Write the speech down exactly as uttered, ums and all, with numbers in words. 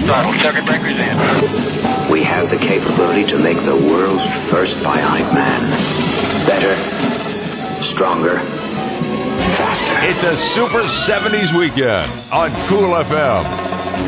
throttle. Circuit breakers in. We have the capability to make the world's first bionic man. Better, stronger, faster. It's a Super seventies weekend on Cool F M.